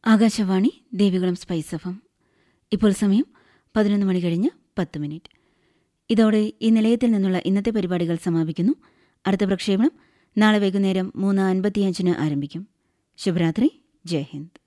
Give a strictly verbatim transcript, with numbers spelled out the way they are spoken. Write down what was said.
Akashvani Devikulam spice F M. ഇപ്പോൾ സമയം പതിനൊന്ന് മണി കഴിഞ്ഞ് പത്ത് മിനിറ്റ്. ഇതോടെ ഈ നിലയത്തിൽ നിന്നുള്ള ഇന്നത്തെ പരിപാടികൾ സമാപിക്കുന്നു. അടുത്ത പ്രക്ഷേപണം നാളെ വൈകുന്നേരം മൂന്ന് അൻപത്തിയഞ്ചിന് ആരംഭിക്കും. ശുഭരാത്രി. ജയ് ഹിന്ദ്.